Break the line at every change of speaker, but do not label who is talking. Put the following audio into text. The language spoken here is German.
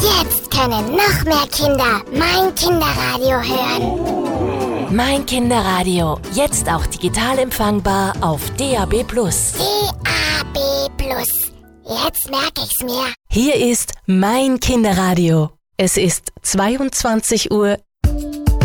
Jetzt können noch mehr Kinder mein Kinderradio hören.
Mein Kinderradio, jetzt auch digital empfangbar auf DAB+.
DAB+. Jetzt merke ich's mir.
Hier ist Mein Kinderradio. Es ist 22:07 Uhr.